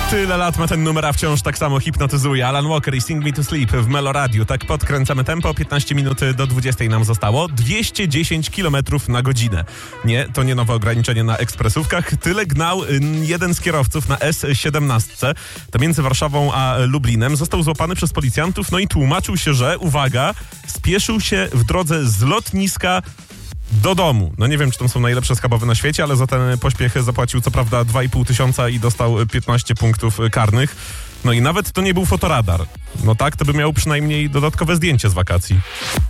Tyle lat ma ten numer, a wciąż tak samo hipnotyzuje. Alan Walker i Sing Me to Sleep w Meloradiu. Tak podkręcamy tempo, 15 minut do 20 nam zostało. 210 km na godzinę. Nie, to nie nowe ograniczenie na ekspresówkach. Tyle gnał jeden z kierowców na S17. To między Warszawą a Lublinem. Został złapany przez policjantów, no i tłumaczył się, że, uwaga, spieszył się w drodze z lotniska do domu. No nie wiem, czy to są najlepsze schabowy na świecie, ale za ten pośpiech zapłacił co prawda 2,5 tysiąca i dostał 15 punktów karnych. No i nawet to nie był fotoradar. No tak, to by miał przynajmniej dodatkowe zdjęcie z wakacji.